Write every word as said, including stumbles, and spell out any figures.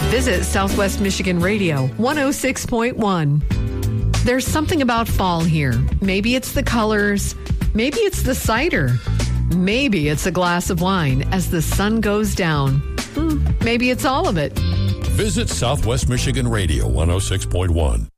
Visit Southwest Michigan Radio one oh six point one. There's something about fall here. Maybe it's the colors. Maybe it's the cider. Maybe it's a glass of wine as the sun goes down. Hmm, maybe it's all of it. Visit Southwest Michigan Radio one oh six point one.